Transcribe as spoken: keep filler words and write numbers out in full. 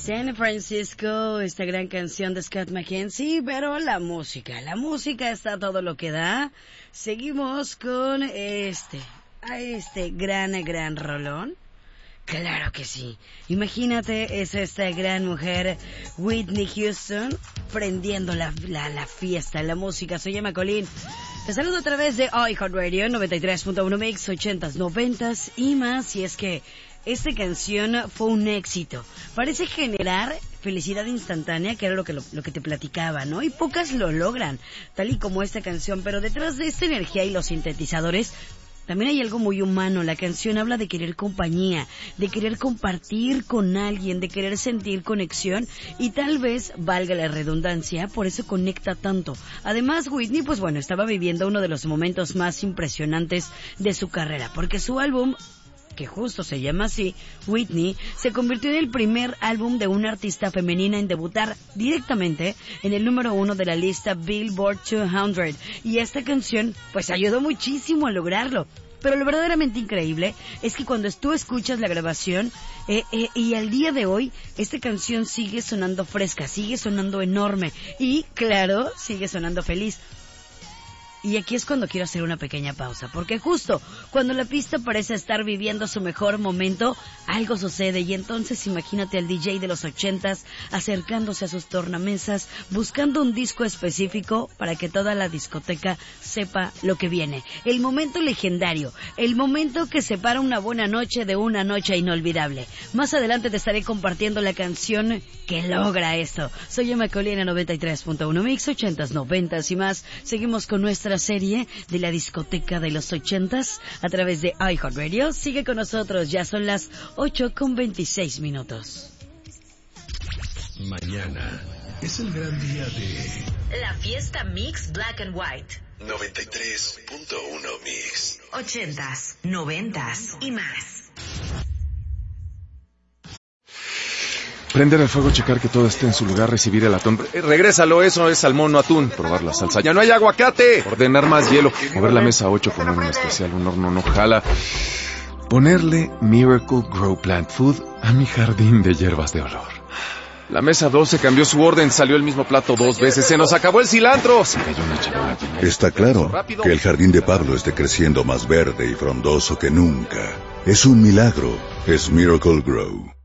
San Francisco, esta gran canción de Scott McKenzie, pero la música, la música está todo lo que da. Seguimos con este, a este gran, gran rolón. Claro que sí. Imagínate, es esta gran mujer, Whitney Houston, prendiendo la, la, la fiesta, la música. Soy Emma Colín. Te saludo a través de iHeartRadio noventa y tres punto uno Mix, ochentas, noventas y más. Y es que esta canción fue un éxito. Parece generar felicidad instantánea, que era lo que, lo, lo que te platicaba, ¿no? Y pocas lo logran, tal y como esta canción. Pero detrás de esta energía y los sintetizadores, también hay algo muy humano. La canción habla de querer compañía, de querer compartir con alguien, de querer sentir conexión y tal vez, valga la redundancia, por eso conecta tanto. Además, Whitney, pues bueno, estaba viviendo uno de los momentos más impresionantes de su carrera, porque su álbum, que justo se llama así, Whitney, se convirtió en el primer álbum de una artista femenina en debutar directamente en el número uno de la lista Billboard doscientos, y esta canción pues ayudó muchísimo a lograrlo. Pero lo verdaderamente increíble es que cuando tú escuchas la grabación eh, eh, y al día de hoy esta canción sigue sonando fresca, sigue sonando enorme y claro, sigue sonando feliz. Y aquí es cuando quiero hacer una pequeña pausa, porque justo cuando la pista parece estar viviendo su mejor momento, algo sucede, y entonces imagínate al D J de los ochentas acercándose a sus tornamesas, buscando un disco específico para que toda la discoteca sepa lo que viene. El momento legendario, el momento que separa una buena noche de una noche inolvidable. Más adelante te estaré compartiendo la canción que logra esto. Soy Emma Colina, noventa y tres punto uno Mix, ochentas, noventas y más. Seguimos con nuestra serie de la discoteca de los ochentas a través de iHeartRadio. Sigue con nosotros, ya son las ocho con veintiséis minutos. Mañana es el gran día de la fiesta Mix Black and White. noventa y tres punto uno Mix. Ochentas, noventas y más. Prender el fuego, checar que todo esté en su lugar, recibir el atún. Eh, regrésalo, eso es salmón, no atún. Probar la salsa. ¡Ya no hay aguacate! Ordenar más hielo. Mover la mesa ocho con un especial, un horno no jala. Ponerle Miracle Grow Plant Food a mi jardín de hierbas de olor. La mesa doce cambió su orden, salió el mismo plato dos veces. ¡Se nos acabó el cilantro! Se cayó una charola. Está claro que el jardín de Pablo esté creciendo más verde y frondoso que nunca. Es un milagro. Es Miracle Grow.